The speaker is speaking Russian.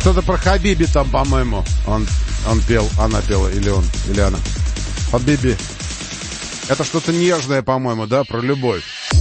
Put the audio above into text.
что-то про Хабиби там, по-моему. Он пел, она пела, или она. Хабиби. Это что-то нежное, по-моему, да, про любовь.